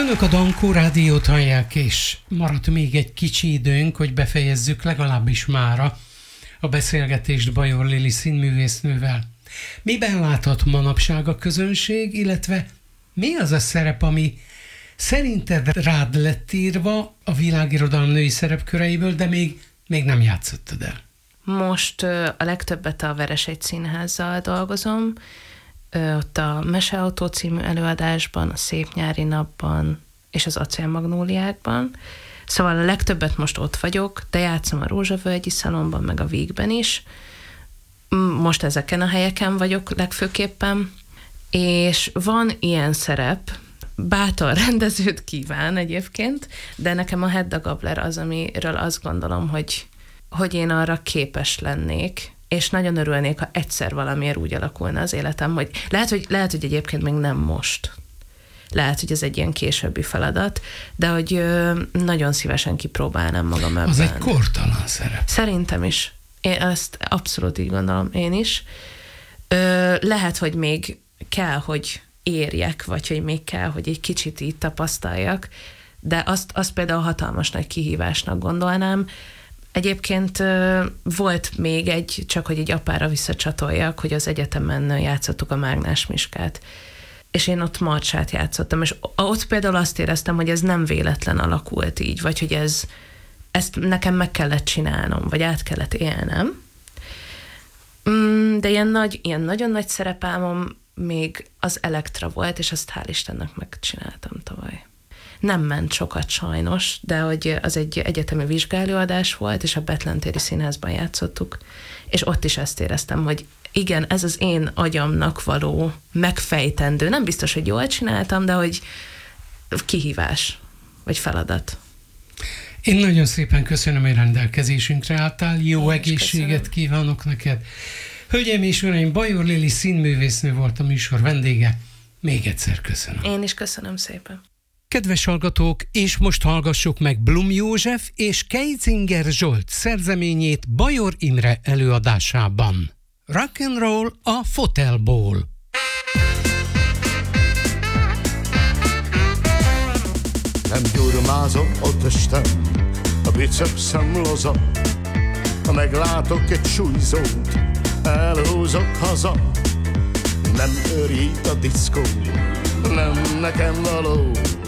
Önök a Dankó Rádiót hallják, és maradt még egy kicsi időnk, hogy befejezzük legalábbis mára a beszélgetést Bajor Lili színművésznővel. Miben láthat manapság a közönség, illetve mi az a szerep, ami szerinted rád lett írva a világirodalom női szerepköreiből, de még nem játszottad el? Most a legtöbbet a Veresegy Színházzal dolgozom, ott a Meseautó című előadásban, a Szép nyári napban és az Acélmagnóliákban. Szóval a legtöbbet most ott vagyok, de játszom a Rózsavölgyi Szalonban, meg a Vígben is. Most ezeken a helyeken vagyok legfőképpen, és van ilyen szerep, bátor rendezőt kíván egyébként, de nekem a Hedda Gabler az, amiről azt gondolom, hogy én arra képes lennék, és nagyon örülnék, ha egyszer valamiért úgy alakulna az életem, hogy lehet, hogy egyébként még nem most. Lehet, hogy ez egy ilyen későbbi feladat, de hogy nagyon szívesen kipróbálnám magam ebben. Az egy kortalan szerep. Szerintem is. Én ezt abszolút így gondolom, én is. Lehet, hogy még kell, hogy érjek, vagy hogy még kell, hogy egy kicsit így tapasztaljak, de azt például hatalmas nagy kihívásnak gondolnám. Egyébként volt még csak hogy egy apára visszacsatoljak, hogy az egyetemen játszottuk a Mágnás Miskát. És én ott Marcsát játszottam, és ott például azt éreztem, hogy ez nem véletlen alakult így, vagy hogy ezt nekem meg kellett csinálnom, vagy át kellett élnem. De ilyen nagyon nagy szerepálmom még az Elektra volt, és azt hál' Istennek megcsináltam tavaly. Nem ment sokat sajnos, de hogy az egy egyetemi vizsgálóadás volt, és a Betlentéri Színházban játszottuk, és ott is ezt éreztem, hogy igen, ez az én agyamnak való megfejtendő. Nem biztos, hogy jól csináltam, de hogy kihívás, vagy feladat. Én nagyon szépen köszönöm, hogy rendelkezésünkre álltál. Jó egészséget kívánok neked. Hölgyeim és uraim, Bajor Lili színművésznő volt a műsor vendége. Még egyszer köszönöm. Én is köszönöm szépen. Kedves hallgatók, és most hallgassuk meg Blum József és Keitzinger Zsolt szerzeményét Bajor Imre előadásában. Rock and roll a fotelból. Nem gyurmázom a testem, a bicepszem laza. Ha meglátok egy súlyzót, elhúzok haza. Nem örít a diszkó, nem nekem való.